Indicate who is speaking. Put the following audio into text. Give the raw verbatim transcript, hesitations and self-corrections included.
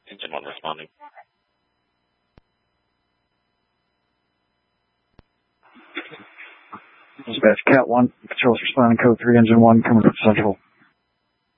Speaker 1: Engine one responding.
Speaker 2: Dispatch, Cat one, controls responding, code three, engine one, coming to Central.